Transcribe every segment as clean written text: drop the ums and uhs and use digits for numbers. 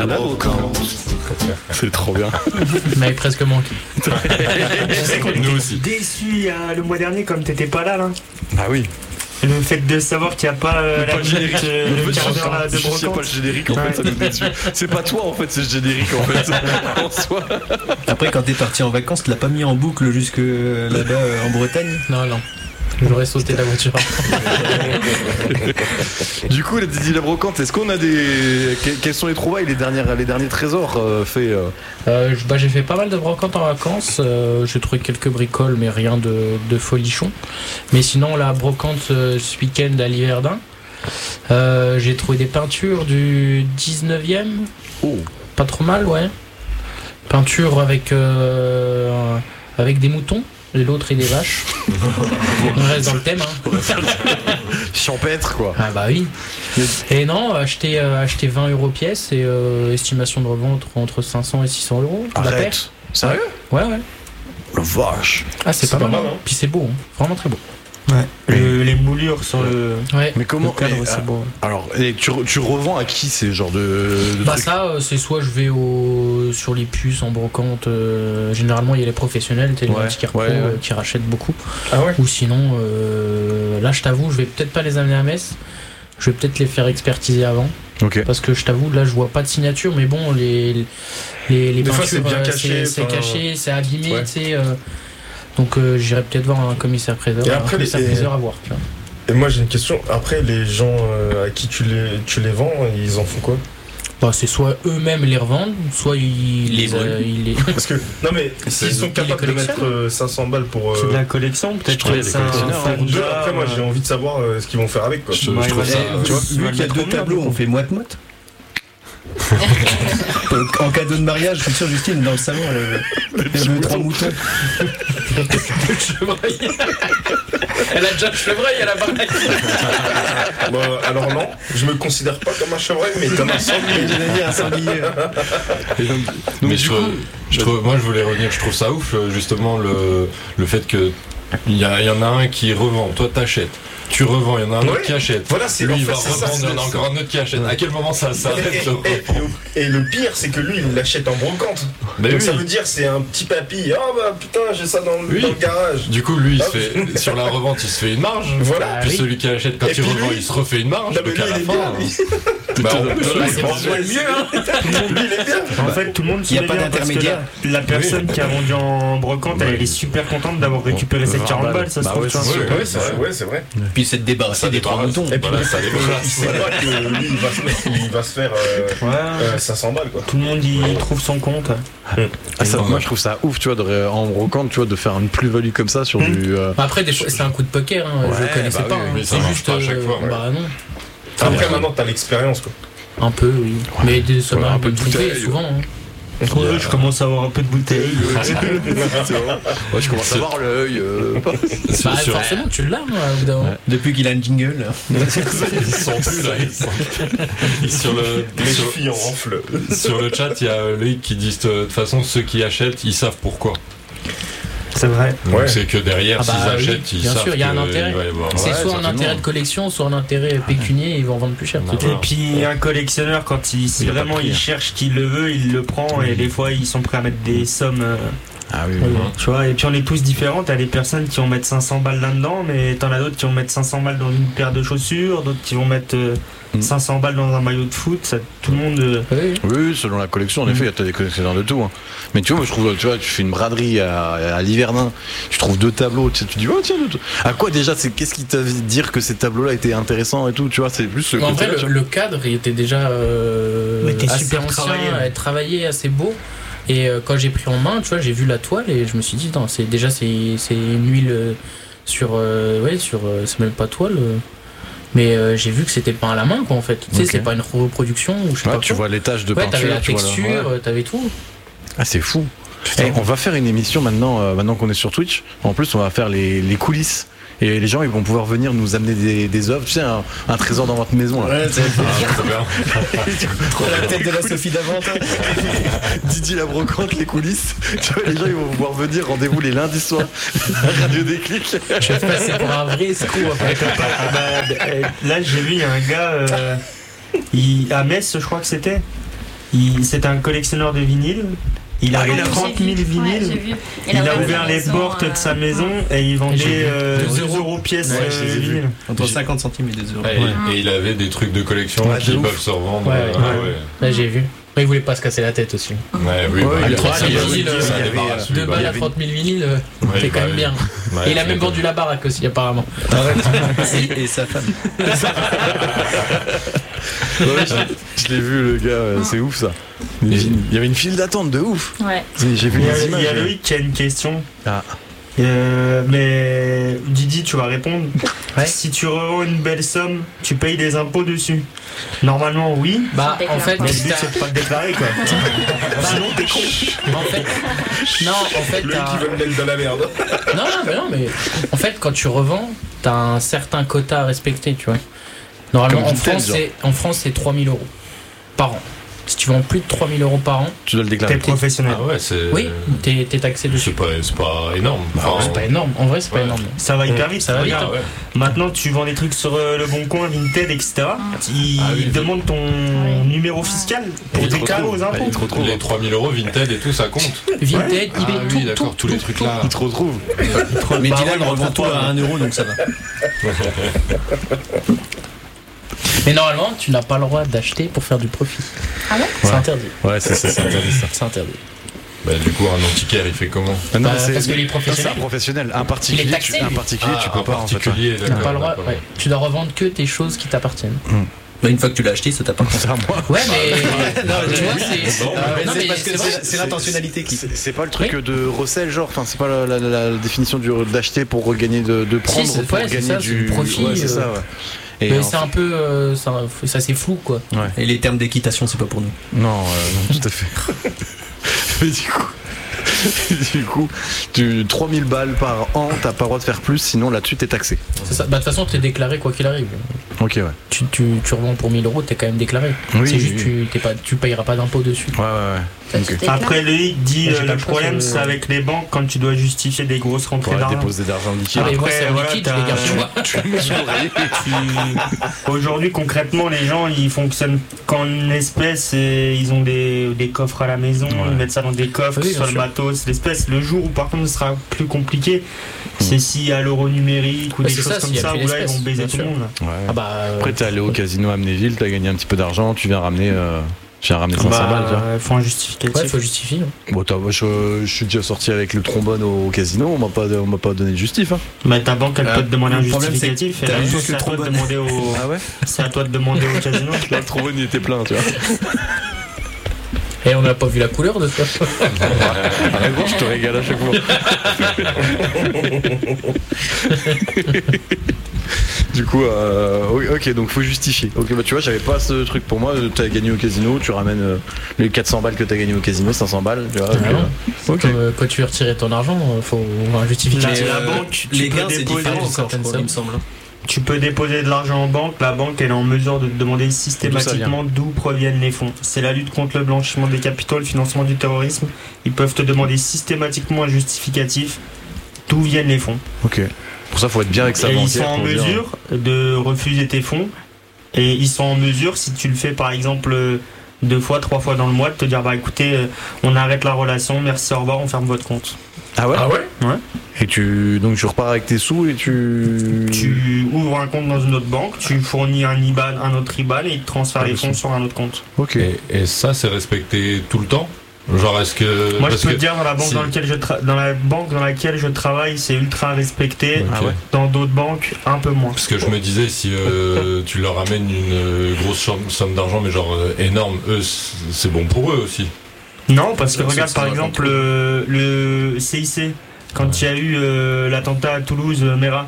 la brocante. C'est trop bien. m'avait presque manqué. Je sais qu'on Nous était aussi. déçus le mois dernier comme t'étais pas là. Ah oui. Le fait de savoir qu'il n'y a pas la le générique. minute, le quart d'heure là, de C'est juste qu'il y a pas le brocante. générique en fait, ça nous déçu. C'est pas toi en fait, c'est le générique en fait. En soi. Après, quand t'es parti en vacances, tu l'as pas mis en boucle jusque là-bas en Bretagne? Non. J'aurais sauté la voiture. Du coup, les Didi la brocante, est-ce qu'on a des. Quelles sont les trouvailles, les derniers trésors faits J'ai fait pas mal de brocantes en vacances. J'ai trouvé quelques bricoles, mais rien de folichon. Mais sinon, la brocante ce week-end à Liverdun, j'ai trouvé des peintures du 19e. Oh. Pas trop mal, ouais. Peinture avec des moutons. Et l'autre et des vaches. On reste dans le thème, hein. Champêtre quoi. Ah bah oui. Et non, acheter 20 € pièce et estimation de revente entre 500 et 600 euros. La paire. Arrête. Sérieux? Ouais. La vache. Ah, c'est pas mal. mal, hein. Puis c'est beau, hein. Vraiment très beau. Les moulures sur le. Ouais. Mais comment Le cadre, et, c'est beau. Alors, et tu revends à qui ces genres de Bah trucs? ça, c'est soit je vais sur les puces en brocante. Généralement, il y a les professionnels, les Ouais, antiquaires ouais, pro ouais. qui rachètent beaucoup. Ah ouais. Ou sinon, là, je t'avoue, je vais peut-être pas les amener à Metz. Je vais peut-être les faire expertiser avant. Ok. Parce que je t'avoue, là, je vois pas de signature, mais bon, les peintures, fois, c'est bien caché, c'est enfin, caché, c'est abîmé, ouais. tu sais. Donc, j'irai peut-être voir un commissaire-priseur. Et après, priseur à voir, tu vois. Et moi j'ai une question, après les gens à qui tu les vends, ils en font quoi? Bah, c'est soit eux-mêmes les revendent, soit ils Les brûlent. ils les... Parce que, non mais s'ils sont ils capables de les mettre 500 balles pour... C'est de la collection, peut-être. trouve que des c'est un collectionneurs, pour deux, Fanda, après moi j'ai envie de savoir ce qu'ils vont faire avec quoi. Je trouve ça. Tu vois, vu qu'il y a deux tableaux, on fait moite-moite. En cadeau de mariage, je suis sûr, Justine, dans le salon, elle veut 3 moutons. Le chevreuil. Elle a déjà le chevreuil à la baraque. Bon, alors non, je me considère pas comme un chevreuil mais comme un sanglier. Un sanglier. Mais moi je voulais revenir, je trouve ça ouf justement le fait que il y en a un qui revend, toi t'achètes, tu revends, il y en a un autre Ouais. qui achète. Voilà, c'est lui en il fait, va c'est ça, revendre, il y en a c'est- encore un autre qui achète. À quel moment ça s'arrête? Et le pire c'est que lui il l'achète en brocante. Mais Donc oui. ça veut dire c'est un petit papy. Ah bah putain j'ai ça dans Oui. le garage. Du coup, lui, il se Ah, fait, sur la revente, il se fait une marge. Voilà. Puis oui. celui qui achète, quand Et il puis revend, lui- il se refait une marge. Non, mais Donc lui, à la il est fin. bien, lui. Bah, en plus, Bah, c'est pour ouais. le mieux, hein. Lui il est bien. En fait, tout le monde Il y a se pas met bien parce que d'intermédiaire. La personne qui a vendu en brocante, elle est super contente d'avoir récupéré cette 40 balles, ça se Bah trouve, ouais, tu vois. c'est sûr. Ouais c'est vrai, ouais c'est vrai. Puis c'est de débarrasser des 3 moutons. Et puis Voilà, ça il débarrasse. sait pas que lui il va se faire Ouais. 500 balles quoi. Tout le monde y trouve son compte. Ah, ça, moi je trouve ça ouf, tu vois, en brocante, tu vois, de faire une plus-value comme ça sur du. Après, des fois, c'est un coup de poker, hein. Je Ouais, le connaissais bah pas. oui, hein. mais ça C'est marche juste. pas à chaque fois, ouais. Bah non. Après maintenant t'as l'expérience quoi. Un peu, oui. Mais ça m'a Ouais, un un peu peu de trompé bouteille. souvent. Hein. Ouais, je commence à avoir un peu de bouteille. Ouais, je commence à voir l'œil. Bah, forcément, tu l'as, moi, au bout d'un moment. Depuis qu'il a un jingle. Ils sont plus là. Sur le Les filles en renfle. sur le chat, il y a Loïc qui dit de toute façon ceux qui achètent, ils savent pourquoi. C'est vrai. Donc Ouais. c'est que derrière, Ah bah s'ils oui, achètent, ils bien savent sûr, il y a un que intérêt. il va y avoir- C'est Ouais, soit un certainement. intérêt de collection, soit un intérêt pécunier, ils vont vendre plus cher. Bah, c'est tout. voilà. Et puis un collectionneur, quand si Il y a pas vraiment de prix, il hein. cherche qu'il le veut, il le prend et des fois ils sont prêts à mettre des sommes. Ah oui, Oui. Tu vois, et puis on est tous différents. T'as des personnes qui vont mettre 500 balles là-dedans, mais t'en as d'autres qui vont mettre 500 balles dans une paire de chaussures, d'autres qui vont mettre 500 balles dans un maillot de foot. Ça, tout le monde. Oui. Oui, selon la collection, en effet, il y a des collectionneurs de tout. Hein. Mais tu vois, moi, je trouve, tu vois, tu fais une braderie à Liverdun, tu trouves 2 tableaux, tu sais, tu dis, oh tiens, à quoi déjà, qu'est-ce qui t'a fait dire que ces tableaux-là étaient intéressants et tout, tu vois, c'est plus ce En vrai, côté-là, tu vois. le cadre, il était déjà Il était assez super ancien, travaillé. travaillé, assez beau. Et quand j'ai pris en main, tu vois, j'ai vu la toile et je me suis dit, non, c'est une huile c'est même pas toile. Mais j'ai vu que c'était peint à la main, quoi, en fait. Tu sais, Ok. c'est pas une reproduction ou je sais Ouais, pas tu quoi. vois les taches de Ouais, peinture, t'avais la tu vois, texture, ouais. t'avais tout. Ah, c'est fou. Eh, on va faire une émission maintenant qu'on est sur Twitch. En plus, on va faire les coulisses. Et les gens, ils vont pouvoir venir nous amener des œuvres. Tu sais, un trésor dans votre maison. Là. Ouais, c'est Trop bien. la tête de la Sophie d'avant. Didier la brocante, les coulisses. Tu vois, les gens, ils vont pouvoir venir. Rendez-vous les lundis soirs. Radio Déclic. Je vais passer pour un vrai escroc après. Là, j'ai vu, il y a un gars à Metz, je crois que c'était. C'est un collectionneur de vinyles. Il avait 30 000 vinyles. Ouais, il a ouvert les portes de sa maison et il vendait 2 euros pièce vinyle. Entre 50 centimes et 2 euros. Et il avait des trucs de collection qui peuvent se revendre. Là, j'ai vu. Mais il voulait pas se casser la tête aussi. Ouais, oui, il 30 000 vinyles, 2 balles à 30 000 vinyles, c'est quand même bien. Et il a même vendu la baraque aussi, apparemment. Et sa femme. Je l'ai vu, le gars, c'est ouf ça. Il y avait une file d'attente de ouf. Ouais. J'ai vu les images. Il y a Loïc qui a une question. Ah. Mais Didi, tu vas répondre. Ouais. Si tu revends une belle somme, tu payes des impôts dessus. Normalement, oui. Bah, en fait, Mais le but, c'est de pas le déclarer, quoi. Sinon, t'es con. En fait, Le mec qui veut me mettre dans la merde. Non, mais en fait, quand tu revends, t'as un certain quota à respecter, tu vois. Normalement, en France, c'est 3 000 euros par an. Si tu vends plus de 3 000 euros par an, tu dois le déclarer. T'es professionnel. Ah ouais, oui, t'es taxé dessus. C'est pas énorme. C'est pas énorme, en vrai, c'est pas énorme. Ça va hyper vite, ça va vite. Ah ouais. Maintenant, tu vends des trucs sur le Bon Coin, Vinted, etc. Ils demandent ton numéro fiscal pour déclarer aux impôts. Les 3 000 euros Vinted et tout, ça compte. Vinted, eBay, oui, d'accord, tous les trucs là. Il te retrouve. Mais Dylan revend tout à 1 euro, donc ça va. Mais normalement, tu n'as pas le droit d'acheter pour faire du profit. Ah ouais ? C'est interdit. Ouais, c'est interdit ça. C'est interdit. Bah, du coup, un antiquaire, il fait comment? Non, parce que les professionnels. C'est un professionnel. Un Il est particulier, taxé, lui. tu peux pas en fait. Tu n'as pas le droit. Ouais. Tu dois revendre que tes choses qui t'appartiennent. Bah, une fois que tu l'as acheté, ça t'appartient. C'est à moi. Ouais, mais. tu vois, C'est parce que c'est l'intentionnalité qui. C'est pas le truc de recel, genre. Enfin, c'est pas la définition d'acheter pour regagner, de prendre Si, pour c'est gagner ça, du profit. Ouais, c'est ça, ouais. Et mais c'est un peu. Ça, c'est flou, quoi. Ouais. Et les termes d'équitation, c'est pas pour nous. Non, non, tout à fait. Mais du coup, 3000 balles par an, t'as pas le droit de faire plus, sinon là-dessus t'es taxé. C'est ça. Bah, de toute façon, t'es déclaré quoi qu'il arrive. Ok, ouais. Tu revends pour 1 000 euros, t'es quand même déclaré. Oui, c'est juste, oui. tu payeras pas d'impôt dessus. Ouais. Okay. Après, Loïc dit J'ai pas le problème, c'est avec les banques quand tu dois justifier des grosses rentrées d'argent. Déposer d'argent liquide. Ah, mais moi, Après, c'est en voilà, liquide, je les garde. Aujourd'hui, concrètement, les gens ils fonctionnent qu'en espèces et ils ont des coffres à la maison, ils mettent ça dans des coffres, Oui, sur le matos, l'espèce. Le jour où par contre ce sera plus compliqué, c'est si à l'euro numérique ou des choses comme ça, où là ils vont baiser tout le monde. Ouais. Ah bah, Après, t'es allé au casino à Amnéville, t'as gagné un petit peu d'argent, tu viens ramener 500 balles, tu vois. Faut un justificatif. ouais, faut justifier. Bon, je suis déjà sorti avec le trombone au casino, on m'a pas donné de justif. Hein. Mais ta banque elle peut te demander un le problème, justificatif c'est et que la t'as chose, juste c'est le à toi de trombone. demander au. Ah ouais. C'est à toi de demander au casino. Là, le trombone il était plein, tu vois. Et on n'a pas vu la couleur de ça. Arrête, je te régale à chaque fois. Du coup, ok, donc faut justifier. Ok, bah tu vois, j'avais pas ce truc pour moi. T'as gagné au casino, tu ramènes les 400 balles que t'as gagné au casino, 500 balles, tu vois. Ok. Quand tu veux retirer ton argent, faut un justificatif. La banque, Les tu gains, peux c'est déposer différent encore, encore, je crois, il me semble. Tu peux déposer de l'argent en banque, la banque elle est en mesure de te demander systématiquement d'où proviennent les fonds. C'est la lutte contre le blanchiment des capitaux, le financement du terrorisme. Ils peuvent te demander systématiquement un justificatif d'où viennent les fonds. Ok. Pour ça, faut être bien avec sa Et banquière. ils sont en pour dire- mesure de refuser tes fonds. Et ils sont en mesure, si tu le fais par exemple 2 fois, 3 fois dans le mois, de te dire bah écoutez, on arrête la relation, merci, au revoir, on ferme votre compte. Ah ouais. Ouais. Et donc tu repars avec tes sous et Tu ouvres un compte dans une autre banque, tu fournis un IBAN, un autre IBAN et ils te transfèrent les fonds sur un autre compte. Ok. Et ça, c'est respecté tout le temps? Genre, est-ce que. Moi je parce peux te que dire dans la banque si- dans la banque dans laquelle je travaille, c'est ultra respecté. Ok. Ah ouais. Dans d'autres banques, un peu moins. Parce que je me disais, si tu leur amènes une grosse somme d'argent, mais genre énorme, eux, c'est bon pour eux aussi. Non, parce que Ça, regarde c'est par un exemple le CIC, quand il y a eu l'attentat à Toulouse, Mera,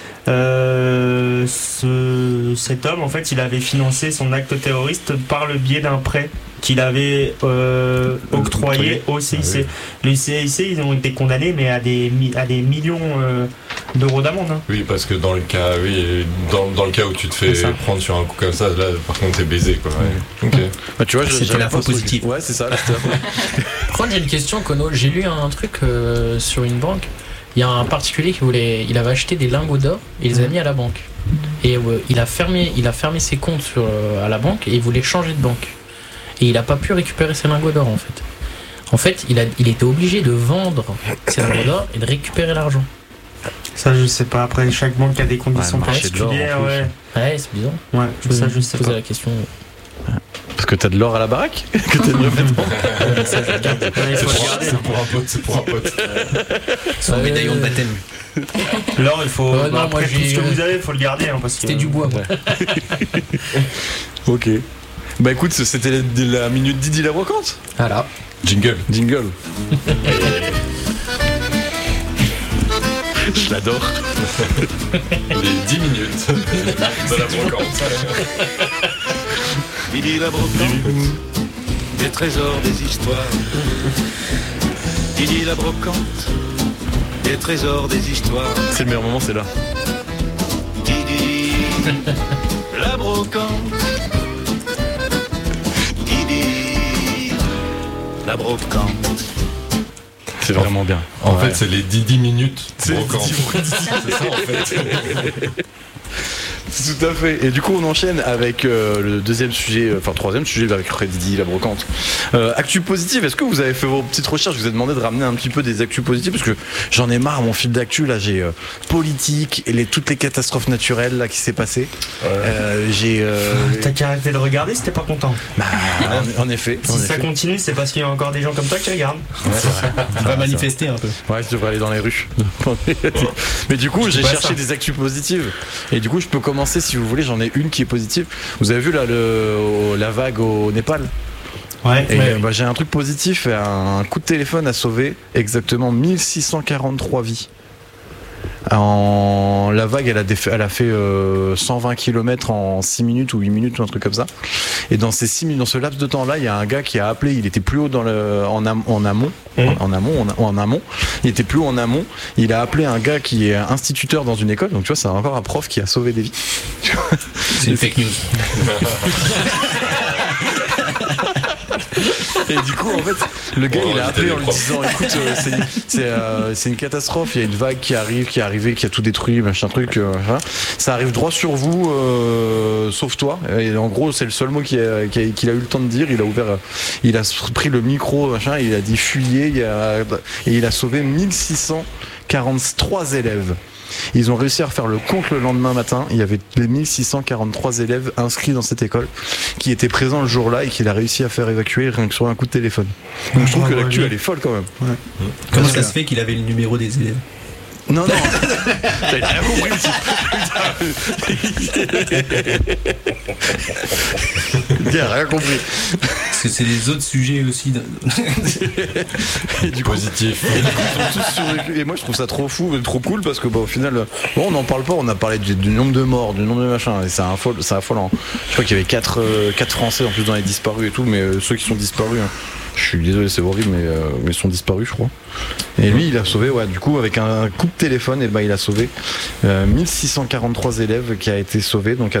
cet homme en fait il avait financé son acte terroriste par le biais d'un prêt qu'il avait octroyé au CIC. Ah oui. Le CIC ils ont été condamnés mais à des millions d'euros d'amende. Hein. Oui, parce que dans le cas, dans le cas où tu te fais C'est ça. prendre sur un coup comme ça, là, par contre, t'es baisé, quoi. Ouais. Ok. Bah tu vois, C'était j'avais la pas fois ce truc. positive. Ouais, c'est ça. Là, Par contre, j'ai une question, Kono. J'ai lu un truc sur une banque. Il y a un particulier il avait acheté des lingots d'or et il les a mis à la banque. Et il a fermé ses comptes à la banque et il voulait changer de banque. et il a pas pu récupérer ses lingots d'or en fait. En fait, il était obligé de vendre ses lingots d'or et de récupérer l'argent. Ça, je sais pas. Après, chaque banque a des conditions le marché de l'or, particulières. en plus. Ouais, C'est bizarre. ouais, ça, je sais poser pas. la question. Parce que t'as de l'or à la baraque que t'aimes le mettre. Ça, je regarde. Ouais, il faut le garder. C'est pour un pote. Son médaillon de baptême. L'or, il faut. Ouais, non, après, moi, tout j'ai- ce que vous avez, il faut le garder. Hein, parce que, C'était du bois. Moi. Ok. Bah écoute, c'était la minute Didi la brocante. Voilà. Jingle. Jingle. Je l'adore. Les 10 minutes de la brocante. Didi la brocante, des trésors, des histoires. Didi la brocante, des trésors, des histoires. C'est le meilleur moment, c'est là. Didi la brocante. Didi la brocante. C'est vraiment bien. En Ouais. fait, c'est les 10 minutes C'est les brocantes. 10 C'est ça, en fait. Tout à fait. Et du coup, on enchaîne avec le deuxième sujet, enfin troisième sujet avec Didi la brocante. Actu positive. Est-ce que vous avez fait vos petites recherches? Je vous ai demandé de ramener un petit peu des actus positives parce que j'en ai marre. Mon fil d'actu là, j'ai politique et toutes les catastrophes naturelles là qui s'est passé. J'ai T'as qu'à arrêter de regarder si t'es pas content. bah, en effet. Si en ça effet. continue, c'est parce qu'il y a encore des gens comme toi qui regardent. Ouais, c'est vrai. On va manifester un peu. Ouais, je devrais aller dans les rues. Mais du coup, j'ai pas cherché ça. des actus positives. Et du coup, je peux commencer si vous voulez. J'en ai une qui est positive. Vous avez vu là la vague au Népal? Ouais. Et bah, j'ai un truc positif. Un coup de téléphone a sauvé exactement 1643 vies. La vague, elle a fait 120 km en 6 minutes ou 8 minutes ou un truc comme ça. Et dans ces 6 minutes, dans ce laps de temps-là, il y a un gars qui a appelé. Il était plus haut en amont. Il était plus haut en amont. Il a appelé un gars qui est instituteur dans une école. Donc tu vois, c'est encore un prof qui a sauvé des vies. C'est une fake news. Et du coup, en fait, le gars, Oh, il a appelé éviter en les lui profs. disant, écoute, c'est une catastrophe, il y a une vague qui arrive, qui a tout détruit, machin truc, machin. Ça arrive droit sur vous, sauf toi. Et en gros, c'est le seul mot qu'il a eu le temps de dire. Il a pris le micro, machin, il a dit fuyez, et il a sauvé 1643 élèves. Ils ont réussi à refaire le compte le lendemain matin. Il y avait les 1643 élèves inscrits dans cette école qui étaient présents le jour-là et qu'il a réussi à faire évacuer rien que sur un coup de téléphone. Donc je trouve que l'actu elle est folle quand même. Comment ça se fait qu'il avait le numéro des élèves? Non, non, il a rien compris. Il a rien compris. Parce que c'est les autres sujets aussi. Et du coup, Positif. et moi je trouve ça trop fou, trop cool parce que bah, au final, bon, on n'en parle pas, on a parlé du nombre de morts, du nombre de machins, et c'est affolant. Je crois qu'il y avait 4 Français en plus dans les disparus et tout, mais ceux qui sont disparus, hein, je suis désolé, c'est horrible, mais ils sont disparus, je crois. Et lui, il a sauvé, ouais, du coup, avec un coup de téléphone, et ben il a sauvé 1643 élèves qui a été sauvé, donc à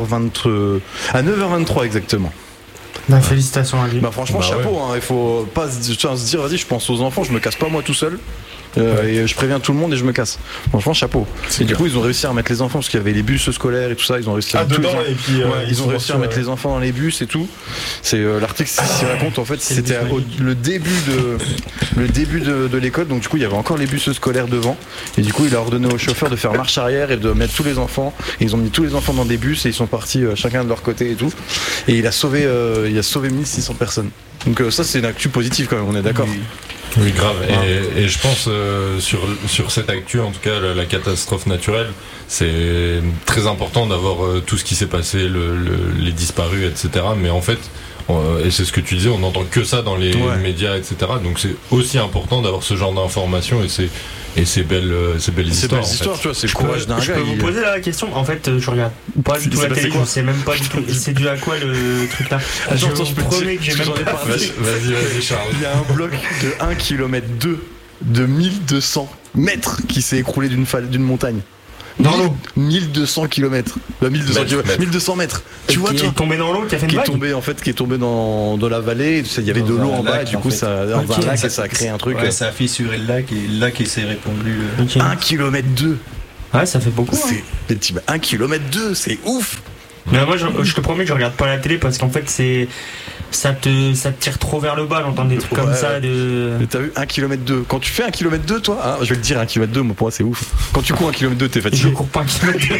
9h23 exactement. Bah, félicitations à lui. Bah franchement, Bah chapeau, hein, il faut pas se dire, vas-y, je pense aux enfants, je me casse pas moi tout seul. Et je préviens tout le monde et je me casse. Franchement, chapeau. Et du coup, ils ont réussi à remettre les enfants parce qu'il y avait les bus scolaires et tout ça. Ils ont réussi à dedans, et puis ils ont réussi à mettre les enfants dans les bus et tout. C'est l'article s'y raconte. En fait, c'était le début de l'école. Donc du coup, il y avait encore les bus scolaires devant. Et du coup, il a ordonné au chauffeur de faire marche arrière et de mettre tous les enfants. Et ils ont mis tous les enfants dans des bus et ils sont partis chacun de leur côté et tout. Et il a sauvé 1600 personnes. Donc ça, c'est une actu positive quand même. On est d'accord. Oui, grave. Et je pense sur cette actu, en tout cas la catastrophe naturelle, c'est très important d'avoir tout ce qui s'est passé, les disparus, etc. Mais en fait, et c'est ce que tu disais, on n'entend que ça dans les médias, etc. Donc c'est aussi important d'avoir ce genre d'informations et ces belles histoires. C'est belles histoires, tu vois, c'est le courage d'un Je gars. peux vous poser la question. En fait, je regarde pas du tout la télé, je sais même pas du tout. C'est dû à quoi le truc là? Je vous promets que j'ai même pas fait. Vas-y, Charles. Il y a un bloc de 1 km 2 de 1200 mètres qui s'est écroulé d'une montagne. Dans l'eau. 1200 km. 1200 mètres. Tu vois, Qui toi est tombé dans l'eau, qui a fait une qui est vague. tombé dans la vallée, il y avait de l'eau en bas et du coup ça dans un lac et ça a créé un truc. Ouais, ça a fissuré le lac et le lac s'est répandu. 1 km 2. Ouais, ça fait beaucoup. Hein. C'est 1 km 2, c'est ouf. Mais moi, je te promets que je regarde pas la télé parce qu'en fait, c'est ça te tire trop vers le bas, d'entendre des trucs comme ça. Mais t'as vu 1 km 2. Quand tu fais 1 km 2, toi, hein, je vais le dire, 1 km 2, moi, pour moi, c'est ouf. Quand tu cours 1 km 2, t'es fatigué. Je cours pas 1 km 2.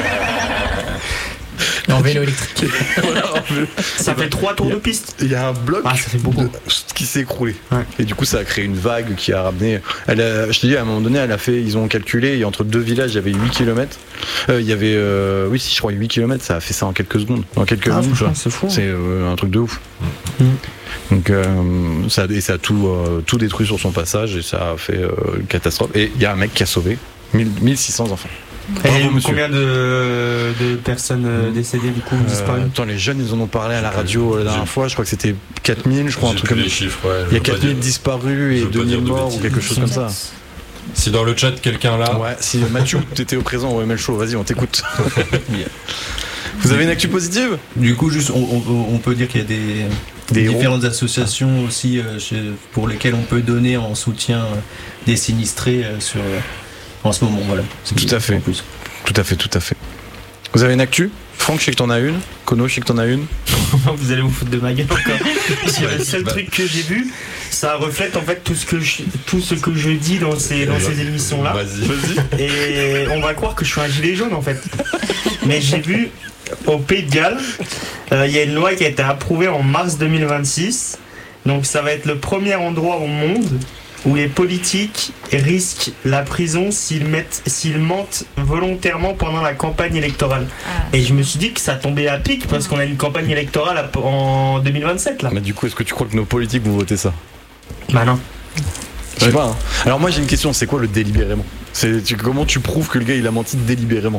En vélo électrique. Ça fait 3 tours de piste. Il y a un bloc ça fait beaucoup. qui s'est écroulé. Ouais. Et du coup, ça a créé une vague qui a ramené. Je te dis, à un moment donné, ils ont calculé, et entre deux villages, il y avait 8 km. Il y avait, je crois, 8 km, ça a fait ça en quelques secondes. En quelques minutes, c'est fou. C'est un truc de ouf. Donc, ça a tout détruit sur son passage, et ça a fait une catastrophe. Et il y a un mec qui a sauvé 1600 enfants. Et combien de personnes décédées du coup disparues? Attends, les jeunes ils en ont parlé à la radio la dernière fois, je crois que c'était 4000, je crois, un truc comme ça. Chiffres, ouais, il y a 4000 disparus et 2000 morts ou quelque chose comme ça. Si dans le chat quelqu'un là. Ouais, si Mathieu t'étais au présent au ML Show, vas-y on t'écoute. Vous avez une actu positive? Du coup, juste on peut dire qu'il y a des différentes associations aussi pour lesquelles on peut donner en soutien des sinistrés en ce moment, voilà. Tout à fait. Tout à fait. Vous avez une actu? Franck, je sais que t'en as une. Kono, je sais que t'en as une. Vous allez vous foutre de ma gueule encore. Le seul truc que j'ai vu, ça reflète en fait tout ce que je dis dans ces émissions là. Vas-y. Et on va croire que je suis un gilet jaune en fait. Mais j'ai vu au Pays de Galles, il y a une loi qui a été approuvée en mars 2026. Donc ça va être le premier endroit au monde où les politiques risquent la prison s'ils mentent volontairement pendant la campagne électorale. Et je me suis dit que ça tombait à pic parce qu'on a une campagne électorale en 2027 là. Mais du coup, est-ce que tu crois que nos politiques vont voter ça? Bah non. Je sais pas. Hein. Alors moi j'ai une question, c'est quoi le délibérément? Comment tu prouves que le gars il a menti délibérément?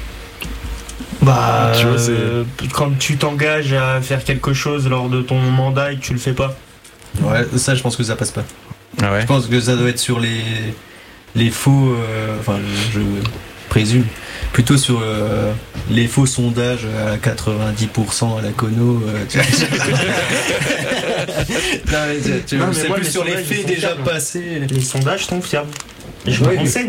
Bah, tu vois, quand tu t'engages à faire quelque chose lors de ton mandat et que tu le fais pas. Ouais, ça je pense que ça passe pas. Ah ouais. Je pense que ça doit être sur les faux, je présume, plutôt sur les faux sondages à 90% à la Cono. C'est plus sur les faits déjà passés. Les sondages sont fiables. Je me renseigne.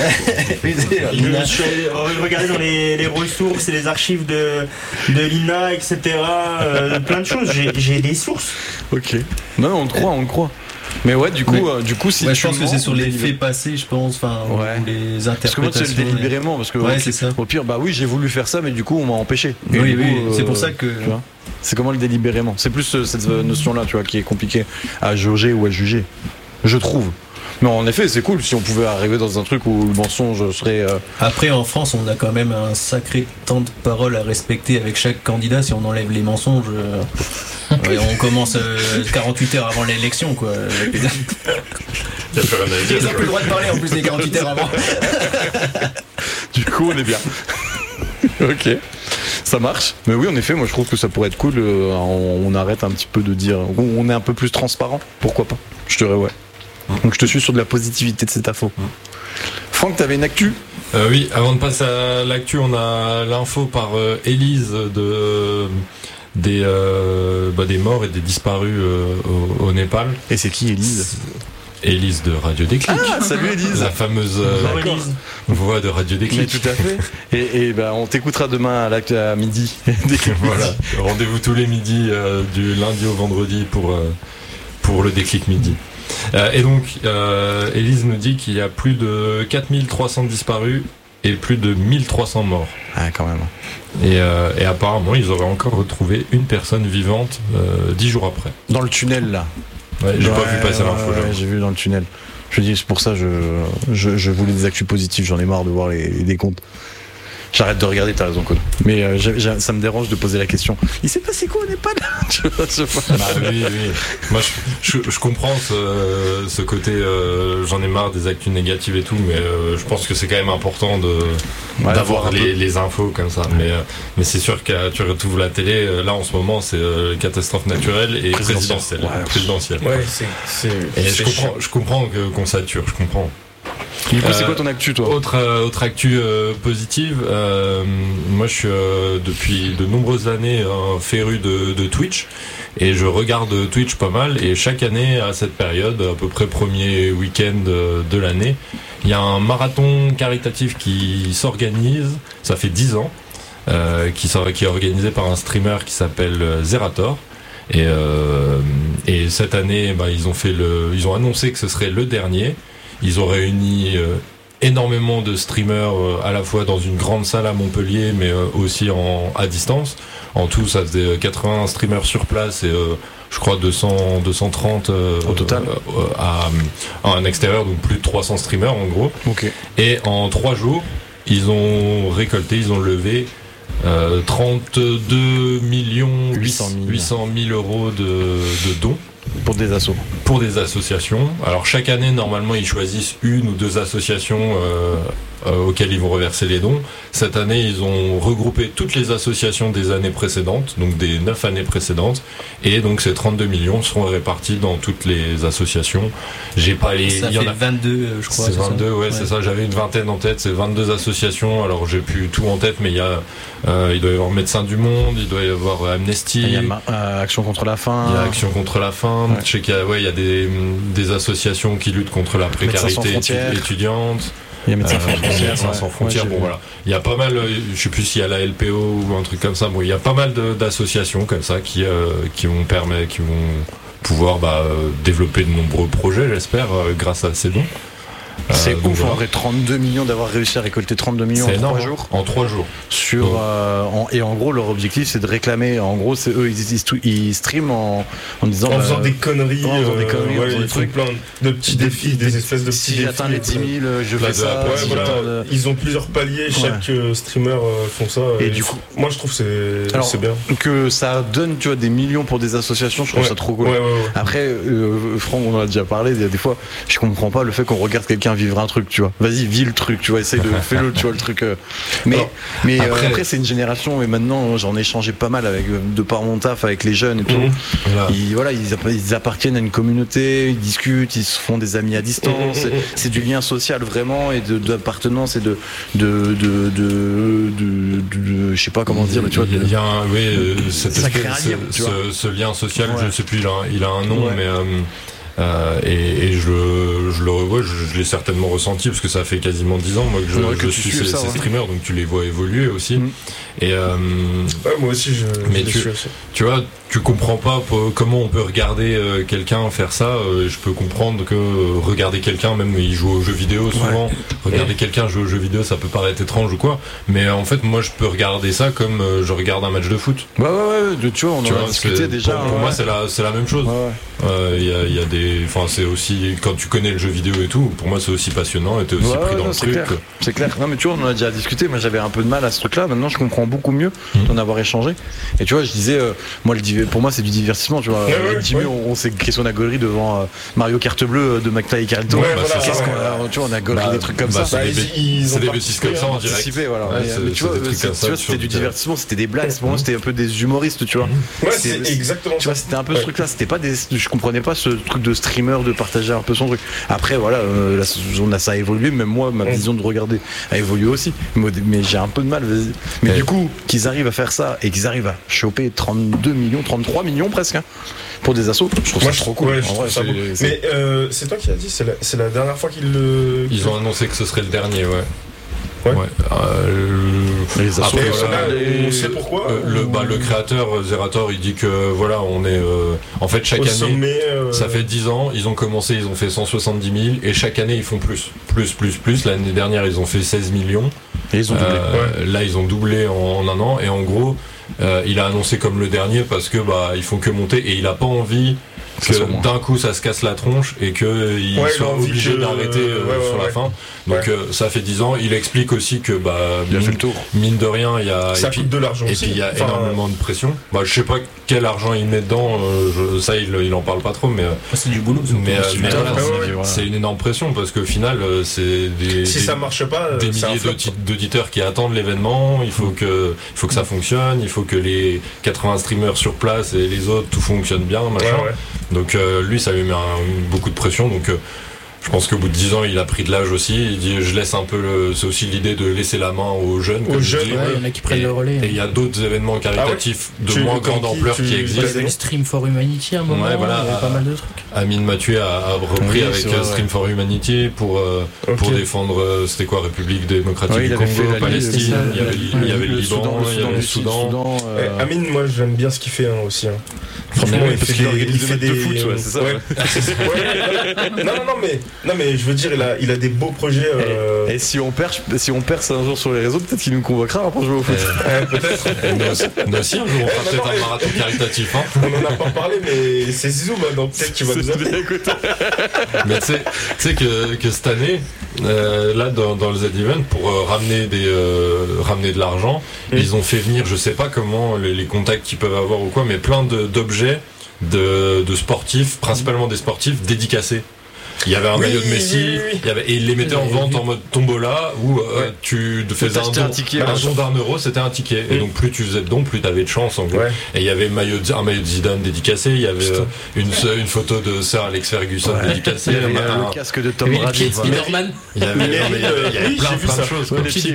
Je suis allé regarder dans les ressources et les archives de l'INA, etc. Plein de choses. J'ai des sources. Ok. Non, on te croit. Mais ouais, du coup, si je pense que c'est sur les faits passés, je pense, les interprétations. Parce que moi, c'est le délibérément, parce que c'est ça. Au pire, bah oui, j'ai voulu faire ça, mais du coup, on m'a empêché. Et oui, coup, c'est pour ça que. Tu vois, c'est comment le délibérément? C'est plus cette notion-là, tu vois, qui est compliquée à jauger ou à juger, je trouve. Mais en effet, c'est cool si on pouvait arriver dans un truc où le mensonge serait. Après, en France, on a quand même un sacré temps de parole à respecter avec chaque candidat. Si on enlève les mensonges, on commence 48 heures avant l'élection, quoi. Ils n'ont plus le droit de parler en plus des 48 heures avant. Du coup, on est bien. Ok. Ça marche. Mais oui, en effet, moi je trouve que ça pourrait être cool. On arrête un petit peu de dire. On est un peu plus transparent. Pourquoi pas? Je dirais ouais. Donc je te suis sur de la positivité de cette info. Franck, t'avais une actu? Oui, avant de passer à l'actu, on a l'info par Élise des morts et des disparus au Népal. Et c'est qui Élise? Élise de Radio Déclic. Ah, salut Élise. La fameuse voix de Radio Déclic. Mais tout à fait. Et on t'écoutera demain à midi. Voilà. Rendez-vous tous les midis du lundi au vendredi pour le Déclic midi. Et donc, Élise nous dit qu'il y a plus de 4300 disparus et plus de 1300 morts. Ah, quand même. Et apparemment, ils auraient encore retrouvé une personne vivante 10 jours après. Dans le tunnel, là. Ouais, j'ai pas vu passer l'info. Ouais, j'ai vu dans le tunnel. Je dis, c'est pour ça je voulais des actus positifs, j'en ai marre de voir les décomptes. J'arrête de regarder, t'as raison, Code. Mais ça me dérange de poser la question. Il s'est passé quoi au Népal? Oui. Moi, je comprends ce côté. J'en ai marre des actus négatives et tout, mais je pense que c'est quand même important d'avoir les infos comme ça. Mais c'est sûr que tu retrouves la télé. Là, en ce moment, c'est catastrophe naturelle et présidentielle. Ouais, et je comprends qu'on sature. Je comprends. Du coup, c'est quoi ton actu, toi? Autre actu positive, moi je suis depuis de nombreuses années un féru de Twitch et je regarde Twitch pas mal et chaque année à cette période, à peu près premier week-end de l'année, il y a un marathon caritatif qui s'organise, ça fait 10 ans, qui est organisé par un streamer qui s'appelle Zerator. Et cette année, ils ont annoncé que ce serait le dernier. Ils ont réuni énormément de streamers à la fois dans une grande salle à Montpellier, mais aussi à distance. En tout, ça faisait 80 streamers sur place et je crois 230 au total à un extérieur, donc plus de 300 streamers en gros. Okay. Et en 3 jours, ils ont levé 32 800 000 euros de dons. Pour des assos. Pour des associations. Alors chaque année, normalement, ils choisissent une ou deux associations auxquelles ils vont reverser les dons. Cette année, ils ont regroupé toutes les associations des années précédentes, donc des 9 années précédentes. Et donc ces 32 millions seront répartis dans toutes les associations. J'ai pas les... Ça fait 22, je crois. C'est 22, ouais, c'est ça. J'avais une vingtaine en tête. C'est 22 associations. Alors j'ai plus tout en tête, mais il doit y avoir Médecins du Monde, il doit y avoir Amnesty. Il y a Action contre la faim. Il y a Action contre la faim. Ouais. Je sais qu'il y a des associations qui luttent contre la précarité étudiante. Il y a Médecins sans frontières. Bon, voilà. Il y a pas mal, je sais plus s'il y a la LPO ou un truc comme ça. Bon, il y a pas mal d'associations comme ça qui vont pouvoir développer de nombreux projets, j'espère, grâce à ces dons. C'est ouf, en vrai, 32 millions, d'avoir réussi à récolter 32 millions en 3 jours. En 3 jours. Et en gros, leur objectif, c'est de réclamer. En gros, c'est eux, ils streament en disant. En faisant des conneries. Ils font plein de petits défis, des espèces de petits défis. Si j'atteins les 10 000, je fais ça. Ils ont plusieurs paliers, chaque streamer font ça. Et du coup, moi, je trouve que c'est bien. Que ça donne, tu vois, des millions pour des associations, je trouve ça trop cool. Après, Franck, on en a déjà parlé, il y a des fois, je comprends pas le fait qu'on regarde quelqu'un vivre un truc, tu vois. Vas-y, vis le truc, tu vois, essaye de fais-le, tu vois, le truc. Mais après c'est une génération, et maintenant j'en ai échangé pas mal de par mon taf avec les jeunes et tout. Ils appartiennent à une communauté, ils discutent, ils se font des amis à distance. C'est du lien social vraiment et d'appartenance et de je sais pas comment dire, mais tu vois. Il y a ce lien social, je sais plus, il a un nom, mais et je le revois, je l'ai certainement ressenti parce que ça fait quasiment 10 ans moi que je suis ces streamers, donc tu les vois évoluer aussi. Et moi aussi mais tu vois, tu comprends pas comment on peut regarder quelqu'un faire ça. Je peux comprendre que regarder quelqu'un, même il joue aux jeux vidéo souvent, regarder quelqu'un jouer aux jeux vidéo, ça peut paraître étrange ou quoi, mais en fait moi je peux regarder ça comme je regarde un match de foot. Tu vois, on en a discuté déjà. Pour moi c'est la même chose. Il y a des, enfin c'est aussi, quand tu connais le jeu vidéo et tout, pour moi c'est aussi passionnant et t'es aussi pris dans le truc. C'est clair. Non mais tu vois, on en a déjà discuté. Moi j'avais un peu de mal à ce truc-là. Maintenant je comprends beaucoup mieux d'en avoir échangé. Et tu vois, je disais, pour moi c'est du divertissement. Tu vois, Jimmy, on s'est question la gaulerie devant Mario Carte Bleue de McFly et Carlton. Tu vois, on a gaulerie des trucs comme ça. C'est des bêtises comme ça en direct. Mais tu vois, c'était du divertissement, c'était des blagues. Pour moi, c'était un peu des humoristes, tu vois. C'est exactement. Tu vois, c'était un peu ce truc-là. C'était pas je comprenais pas ce truc de streamer, de partager un peu son truc. Après, voilà, ça a évolué. Même moi, ma vision de regarder a évolué aussi. Mais j'ai un peu de mal. Mais du coup, qu'ils arrivent à faire ça et qu'ils arrivent à choper 32 millions, 33 millions presque, pour des assos, je trouve ça trop cool. Ouais, mais c'est toi qui as dit, c'est la dernière fois qu'ils le. Ils ont annoncé que ce serait le dernier, Les assos, on sait pourquoi. Le créateur Zerator, il dit que voilà, on est en fait chaque année, ça fait 10 ans, ils ont commencé, ils ont fait 170 000 et chaque année ils font plus. L'année dernière ils ont fait 16 millions. Et ils ont doublé. Là ils ont doublé en un an et en gros il a annoncé comme le dernier parce que ils font que monter et il a pas envie que d'un coup ça se casse la tronche et qu'il soit obligé d'arrêter sur la fin. Donc ça fait 10 ans. Il explique aussi que il a fait le tour. Mine de rien, il y a ça coûte de l'argent et puis il y a énormément de pression. Je sais pas quel argent il met dedans, ça il en parle pas trop, mais c'est du boulot. Mais c'est une énorme pression parce qu'au final c'est si ça marche pas, des milliers d'auditeurs qui attendent l'événement. Il faut que ça fonctionne. Il faut que les 80 streamers sur place et les autres tout fonctionne bien, machin. Donc lui ça lui met beaucoup de pression. Donc Je pense qu'au bout de 10 ans, il a pris de l'âge aussi. Il dit, je laisse un peu c'est aussi l'idée de laisser la main aux jeunes. Aux jeunes, il y en a qui prennent le relais. Et il y a d'autres événements caritatifs de moins grande ampleur qui Il y existent. avait le Stream for Humanity à un moment, Ouais, voilà. il y avait pas mal de trucs. Amine Mathieu a repris Oui, avec c'est vrai, Stream for Humanity pour défendre, c'était quoi, République démocratique Ouais, du il avait Congo, fait la Palestine, Ligue, il y avait le Liban, il y avait le Soudan. Amine, moi j'aime bien ce qu'il fait aussi. Franchement, Ouais, il parce fait qu'il organise il fait des matchs de foot, ouais, c'est ça, ouais. Non, mais je veux dire, il a des beaux projets. Et si on perce un jour sur les réseaux, peut-être qu'il nous convoquera pour jouer au foot. Peut-être. Nous aussi, un jour, on fera peut-être un marathon caritatif. Hein. On en a pas parlé, mais c'est Zizou maintenant, peut-être qu'il va nous appeler. Mais tu sais que cette année, là dans le Z-Event, pour ramener de l'argent, ils ont fait venir, je sais pas comment, les contacts qu'ils peuvent avoir ou quoi, mais plein d'objets de sportifs, principalement des sportifs dédicacés. Il y avait un maillot de Messi, et ils les mettaient en vente en mode tombola où tu faisais un don d'€1, c'était un ticket. Et donc plus tu faisais de dons, plus tu avais de chance en gros. Et il y avait un maillot de Zidane dédicacé, il y avait une photo de Sir Alex Ferguson dédicacée, Il y avait le casque de Tom Brady. Spider-Man. il y avait plein de choses.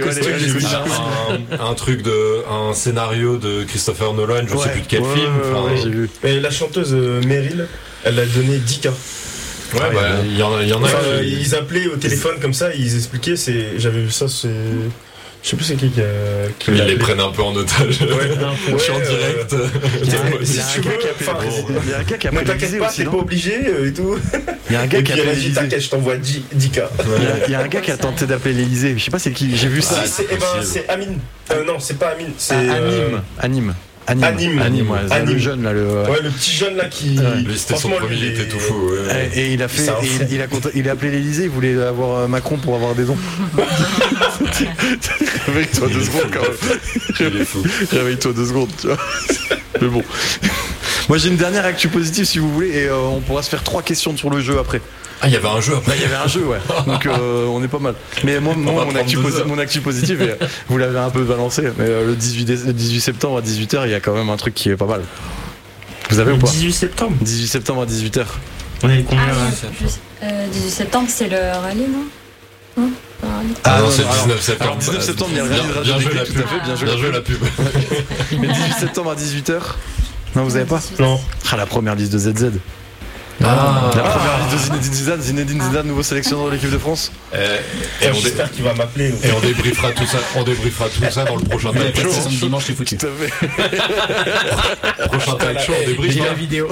Un truc un scénario de Christopher Nolan, je sais plus de quel film. J'ai vu. Et la chanteuse Meryl, elle a donné 10K. Il y en a. Ils appelaient au téléphone comme ça, ils expliquaient, j'avais vu ça, je sais plus c'est qui Ils les prennent un peu en otage. Je suis en direct. Si tu veux, il y a un gars qui a ne appelé t'inquiète l'Élysée pas, aussi, t'es pas non? obligé et tout. Il y a un gars Et qui a puis elle appelé a dit, l'Élysée. t'inquiète, je t'envoie 10K. Il y a un gars qui a tenté d'appeler l'Élysée. Je sais pas c'est qui, j'ai vu ça. C'est Amine. Non, c'est pas Amine, c'est Anime. Anime. Le jeune là, Ouais, le petit jeune là qui. Lui, c'était son premier, il était tout fou. Et il a fait, il a appelé l'Élysée, il voulait avoir Macron pour avoir des dons. Réveille-toi 2 secondes quand même. Il est fou. Réveille-toi 2 secondes, tu vois. Mais bon. Moi j'ai une dernière actu positive si vous voulez et on pourra se faire 3 questions sur le jeu après. Ah, il y avait un jeu après. Là, il y avait un jeu, ouais. Donc on est pas mal. Mais moi mon actu positive, vous l'avez un peu balancé, mais le 18 septembre à 18h, il y a quand même un truc qui est pas mal. Vous avez ou pas? 18 septembre 18 septembre à 18h. On est combien là 18 septembre, c'est le rallye, non? Ah non, c'est le 19 septembre. Alors 19 septembre, il y a le rallye de Radio Bien joué la Déclic, tout pub. à fait, Bien joué la pub. Mais 18 septembre à 18h. Non, vous avez pas? Non. Ah, la première liste de ZZ. Ah. La première liste de Zinedine Zidane, nouveau sélectionneur de l'équipe de France. Et J'espère qu'il va m'appeler. on débriefera tout ça dans le prochain talk show. Dimanche, c'est foutu. Tout à fait. Prochain talk show, on débrief. J'ai la vidéo.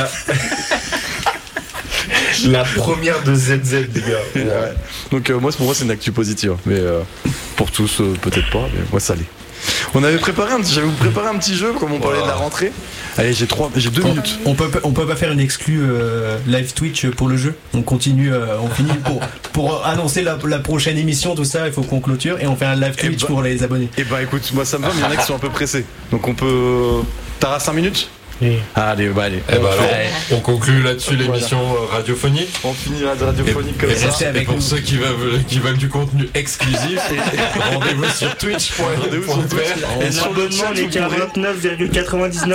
La première de ZZ, les gars. Ouais. Donc pour moi c'est une actu positive, mais pour tous peut-être pas, mais moi ça l'est. J'avais vous préparé un petit jeu comme on parlait de la rentrée. Allez, j'ai 2 minutes. On peut pas faire une exclue live Twitch pour le jeu. On continue, on finit pour annoncer la prochaine émission, tout ça. Il faut qu'on clôture et on fait un live Twitch pour les abonnés. Et bah écoute, moi ça me va, mais il y en a qui sont un peu pressés. Donc on peut. T'as 5 minutes? Oui. Allez. Alors, on conclut là-dessus l'émission radiophonique. On finit la radiophonique comme ça. Et pour ceux qui veulent du contenu exclusif, rendez-vous sur twitch.fr. Et l'abonnement n'est qu'à $29,99.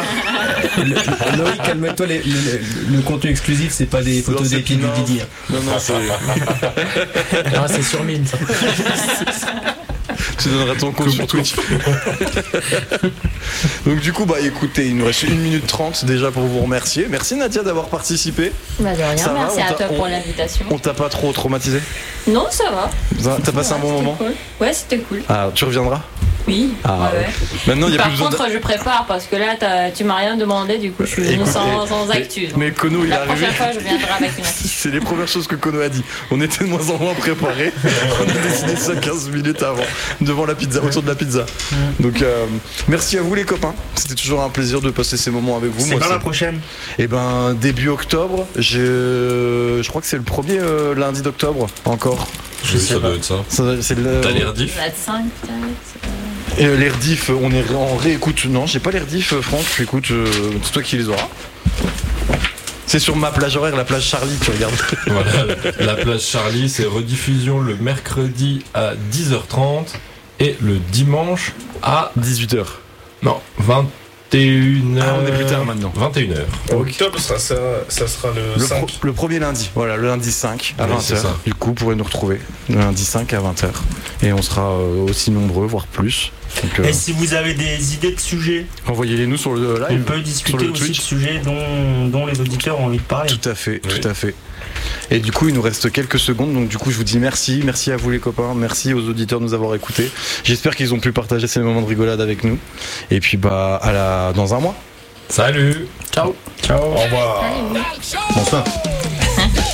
Loïc, calme-toi, le contenu exclusif, c'est pas des photos des pieds du Didier. Non, c'est. Ah, c'est sur mine ça. Tu donneras ton compte sur Twitch. Donc du coup, bah écoutez, il nous reste 1 minute 30 déjà pour vous remercier. Merci Nadia d'avoir participé. Bah de rien, Ça va, merci à toi pour l'invitation. On t'a pas trop traumatisé? Non, ça va. T'as passé un bon moment? Cool. Ouais, c'était cool. Ah, tu reviendras? Oui. Ah, ouais. Maintenant, il y a Par plus besoin contre, je prépare parce que là, tu m'as rien demandé, du coup, je suis venue sans actu. Mais Kono, il est La arrivé. prochaine fois, je viendrai avec une actu. C'est les premières choses que Kono a dit. On était de moins en moins préparés. On a décidé ça 15 minutes avant, devant la pizza, autour de la pizza. Donc, merci à vous les copains. C'était toujours un plaisir de passer ces moments avec vous. C'est quand la prochaine? Et ben, début octobre. Je crois que c'est le premier lundi d'octobre encore. Ça doit être ça. C'est le. T'as les rediffs? 25 peut-être. Les rediffs, on est en réécoute. Non, j'ai pas les rediffs, Franck. Écoute, c'est toi qui les auras. C'est sur ma plage horaire, la plage Charlie, tu regardes. Voilà, la plage Charlie, c'est rediffusion le mercredi à 10h30 et le dimanche à 18h. non 21h. Ah, on est plus tard maintenant. 21h. Octobre, ça sera le 5. Le premier lundi, voilà, le lundi 5 à Oui, 20h. c'est ça. Du coup, vous pourrez nous retrouver le lundi 5 à 20h. Et on sera aussi nombreux, voire plus. Donc, Et si vous avez des idées de sujets, envoyez-les nous sur le live. on peut discuter sur le aussi de Twitch. sujets dont les auditeurs ont envie de parler. Tout à fait, Oui. tout à fait. Et du coup, il nous reste quelques secondes. Donc, du coup, je vous dis merci. Merci à vous, les copains. Merci aux auditeurs de nous avoir écoutés. J'espère qu'ils ont pu partager ces moments de rigolade avec nous. Et puis, dans un mois. Salut. Ciao. Au revoir. Bonsoir.